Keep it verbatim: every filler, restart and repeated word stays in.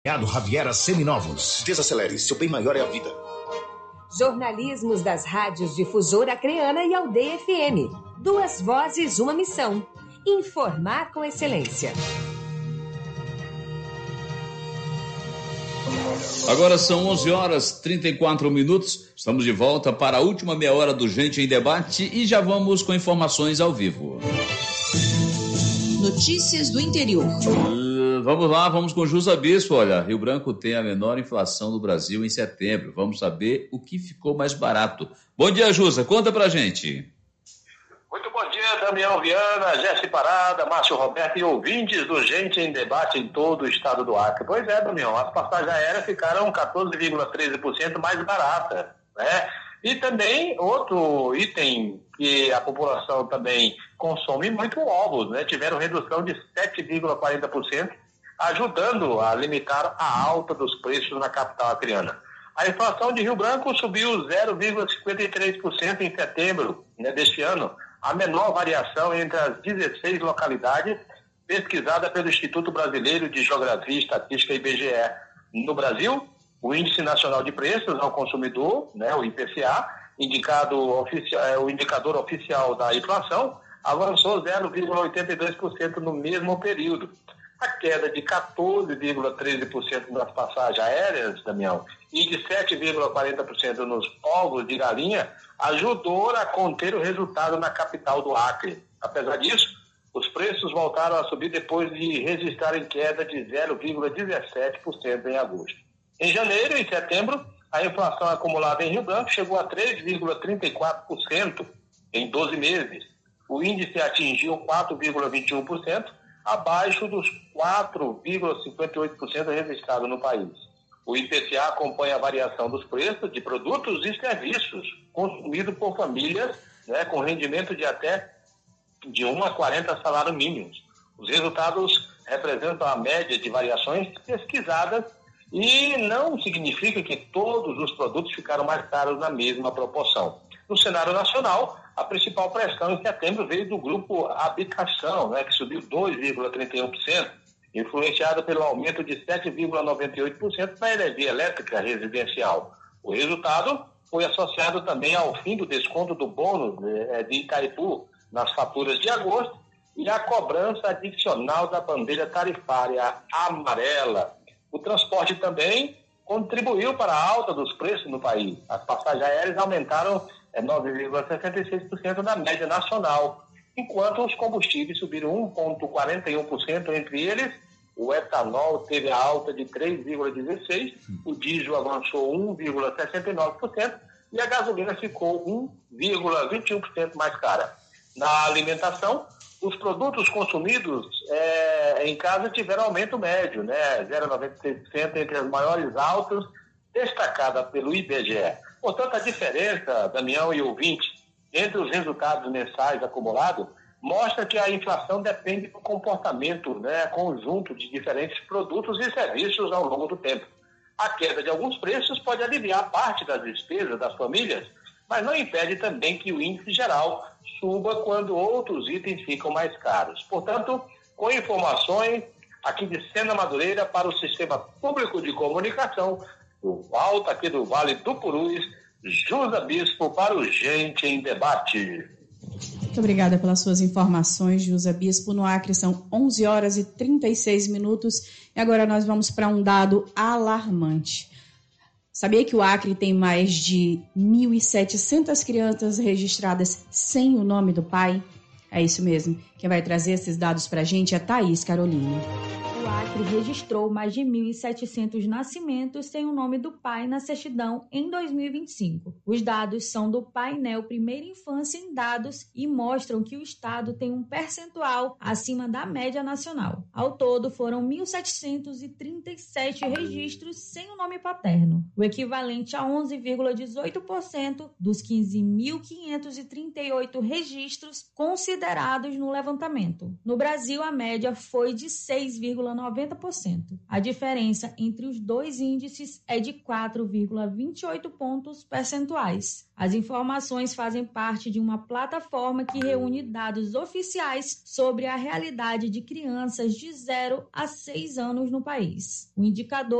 Javiera Seminovos. Desacelere, seu bem maior é a vida. Jornalismos das rádios Difusora Acreana e Aldeia F M. Duas vozes, uma missão. Informar com excelência. Agora são onze horas e trinta e quatro minutos. Estamos de volta para a última meia hora do Gente em Debate e já vamos com informações ao vivo. Notícias do interior. Uh, vamos lá, vamos com Jusa Bispo. Olha, Rio Branco tem a menor inflação do Brasil em setembro. Vamos saber o que ficou mais barato. Bom dia, Jusa, conta pra gente. Muito bom dia, Damião Viana, Jéssica Parada, Márcio Roberto e ouvintes do Gente em Debate em todo o estado do Acre. Pois é, Damião, as passagens aéreas ficaram quatorze vírgula treze por cento mais baratas, né? E também outro item que a população também consome muito, ovos, né? Tiveram redução de sete vírgula quarenta por cento, ajudando a limitar a alta dos preços na capital acreana. A inflação de Rio Branco subiu zero vírgula cinquenta e três por cento em setembro, né, deste ano, a menor variação entre as dezesseis localidades pesquisadas pelo Instituto Brasileiro de Geografia e Estatística, I B G E. No Brasil, o Índice Nacional de Preços ao Consumidor, né, o I P C A, indicado oficial, o indicador oficial da inflação, avançou zero vírgula oitenta e dois por cento no mesmo período. A queda de quatorze vírgula treze por cento nas passagens aéreas, Damião, e de sete vírgula quarenta por cento nos ovos de galinha ajudou a conter o resultado na capital do Acre. Apesar disso, os preços voltaram a subir depois de registrarem queda de zero vírgula dezessete por cento em agosto. Em janeiro e setembro, a inflação acumulada em Rio Branco chegou a três vírgula trinta e quatro por cento em doze meses. O índice atingiu quatro vírgula vinte e um por cento, abaixo dos quatro vírgula cinquenta e oito por cento registrado no país. O I P C A acompanha a variação dos preços de produtos e serviços consumidos por famílias, né, com rendimento de até de um a quarenta salários mínimos. Os resultados representam a média de variações pesquisadas e não significa que todos os produtos ficaram mais caros na mesma proporção. No cenário nacional, a principal pressão em setembro veio do grupo Habitação, né, que subiu dois vírgula trinta e um por cento, influenciado pelo aumento de sete vírgula noventa e oito por cento na energia elétrica residencial. O resultado foi associado também ao fim do desconto do bônus de Itaipu nas faturas de agosto e à cobrança adicional da bandeira tarifária amarela. O transporte também contribuiu para a alta dos preços no país. As passagens aéreas aumentaram nove vírgula sessenta e seis por cento na média nacional, enquanto os combustíveis subiram um vírgula quarenta e um por cento, entre eles o etanol teve a alta de três vírgula dezesseis por cento, o diesel avançou um vírgula sessenta e nove por cento e a gasolina ficou um vírgula vinte e um por cento mais cara. Na alimentação, os produtos consumidos é, em casa tiveram aumento médio, né, zero vírgula noventa e seis por cento entre as maiores altas, destacada pelo I B G E. Portanto, a diferença, Damião e ouvinte, entre os resultados mensais acumulados, mostra que a inflação depende do comportamento, né, conjunto de diferentes produtos e serviços ao longo do tempo. A queda de alguns preços pode aliviar parte das despesas das famílias, mas não impede também que o índice geral suba quando outros itens ficam mais caros. Portanto, com informações aqui de Sena Madureira para o Sistema Público de Comunicação, do alto aqui do Vale do Purus, Jusa Bispo para o Gente em Debate. Muito obrigada pelas suas informações, Jusa Bispo. No Acre são onze horas e trinta e seis minutos e agora nós vamos para um dado alarmante. Sabia que o Acre tem mais de mil e setecentas crianças registradas sem o nome do pai? É isso mesmo. Quem vai trazer esses dados para a gente é Thaís Carolina. O Acre registrou mais de mil e setecentos nascimentos sem o nome do pai na certidão em dois mil e vinte e cinco. Os dados são do painel Primeira Infância em Dados e mostram que o estado tem um percentual acima da média nacional. Ao todo, foram mil setecentos e trinta e sete registros sem o nome paterno, o equivalente a onze vírgula dezoito por cento dos quinze mil quinhentos e trinta e oito registros considerados no levantamento. No Brasil, a média foi de seis vírgula noventa noventa por cento. A diferença entre os dois índices é de quatro vírgula vinte e oito pontos percentuais. As informações fazem parte de uma plataforma que reúne dados oficiais sobre a realidade de crianças de zero a seis anos no país. O indicador